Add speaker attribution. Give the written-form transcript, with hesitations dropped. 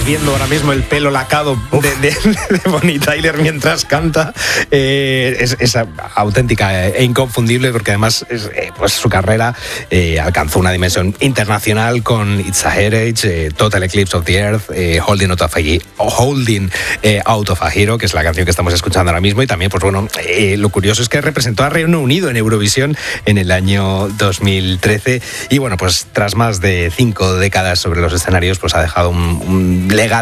Speaker 1: viendo ahora mismo el pelo lacado de Bonnie Tyler mientras canta. Es auténtica e inconfundible, porque además pues su carrera alcanzó una dimensión internacional con It's a Heritage, Total Eclipse of the Earth, Holding Out of a Hero, que es la canción que estamos escuchando ahora mismo. Y también, pues bueno, lo curioso es que representó a Reino Unido en Eurovisión en el año 2013. Y bueno, pues tras más de 5 décadas sobre los escenarios, pues ha dejado un legado